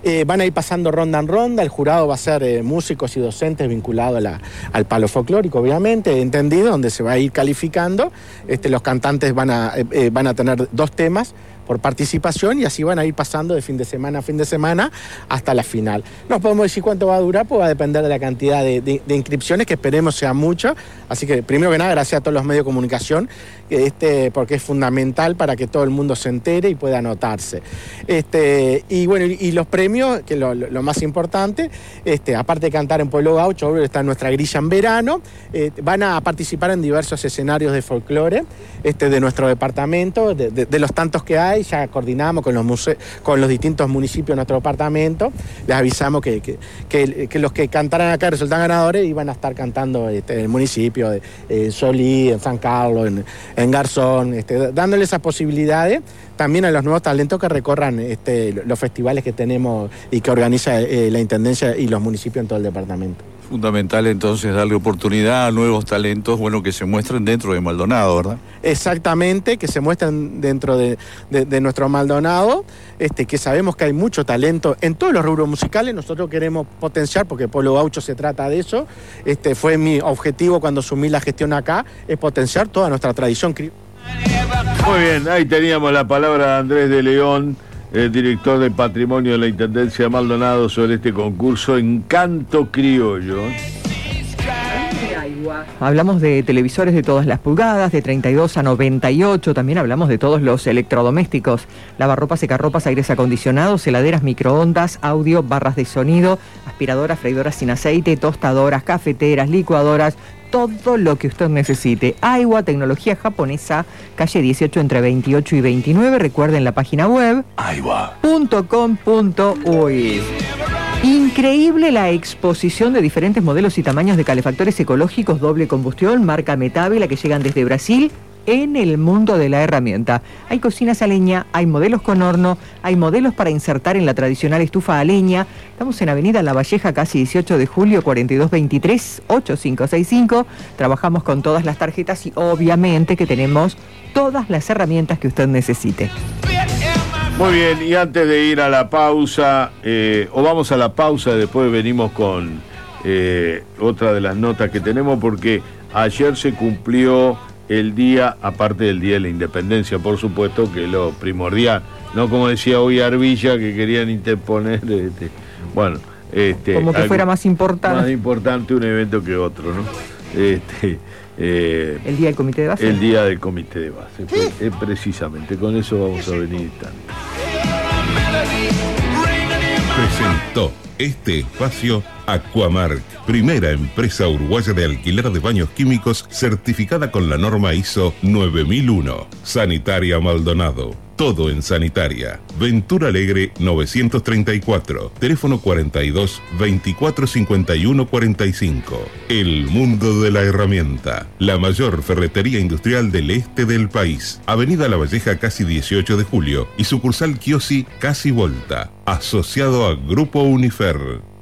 Van a ir pasando ronda en ronda, el jurado va a ser músicos y docentes vinculados al palo folclórico, obviamente, entendido, donde se va a ir calificando. Los cantantes van a tener 2 temas por participación y así van a ir pasando de fin de semana a fin de semana hasta la final. No podemos decir cuánto va a durar, pues va a depender de la cantidad de inscripciones, que esperemos sea mucho. Así que, primero que nada, gracias a todos los medios de comunicación, porque es fundamental para que todo el mundo se entere y pueda anotarse. Y bueno, y los premios, que lo más importante, aparte de cantar en Pueblo Gaucho, obvio, está nuestra grilla en verano, van a participar en diversos escenarios de folclore de nuestro departamento, de los tantos que hay. Ya coordinamos con los distintos municipios de nuestro departamento, les avisamos que los que cantaran acá resultan ganadores y van a estar cantando en el municipio de Solí, en San Carlos, en Garzón, dándole esas posibilidades también a los nuevos talentos que recorran los festivales que tenemos y que organiza la Intendencia y los municipios en todo el departamento. Fundamental entonces darle oportunidad a nuevos talentos, bueno, que se muestren dentro de Maldonado, ¿verdad? Exactamente, que se muestren dentro de nuestro Maldonado, que sabemos que hay mucho talento en todos los rubros musicales. Nosotros queremos potenciar, porque Pueblo Gaucho se trata de eso. Fue mi objetivo cuando asumí la gestión acá, es potenciar toda nuestra tradición. Muy bien, ahí teníamos la palabra de Andrés de León, el director de Patrimonio de la Intendencia de Maldonado, sobre este concurso Encanto Criollo. Hablamos de televisores de todas las pulgadas, de 32 a 98, también hablamos de todos los electrodomésticos, lavarropas, secarropas, aires acondicionados, heladeras, microondas, audio, barras de sonido, aspiradoras, freidoras sin aceite, tostadoras, cafeteras, licuadoras, todo lo que usted necesite. Aiwa, tecnología japonesa, calle 18 entre 28 y 29. Recuerden la página web aiwa.com.uy. Increíble la exposición de diferentes modelos y tamaños de calefactores ecológicos doble combustión, marca Metávela, que llegan desde Brasil, en el mundo de la herramienta. Hay cocinas a leña, hay modelos con horno, hay modelos para insertar en la tradicional estufa a leña. Estamos en Avenida La Valleja, casi 18 de julio, 4223-8565. Trabajamos con todas las tarjetas y obviamente que tenemos todas las herramientas que usted necesite. Muy bien, y antes de ir a la pausa, o vamos a la pausa, después venimos con otra de las notas que tenemos, porque ayer se cumplió el día, aparte del Día de la Independencia, por supuesto, que es lo primordial, no como decía hoy Arbilla, que querían interponer, como que fuera más importante un evento que otro, ¿no? El Día del Comité de Base. El Día del Comité de Base, precisamente, con eso vamos a venir tanto. Presentó este espacio Aquamark, primera empresa uruguaya de alquiler de baños químicos certificada con la norma ISO 9001. Sanitaria Maldonado, todo en sanitaria. Ventura Alegre 934, teléfono 42 24 51 45. El mundo de la herramienta, la mayor ferretería industrial del este del país. Avenida La Valleja, casi 18 de julio, y sucursal Kiosi, casi Volta, asociado a Grupo Unifer.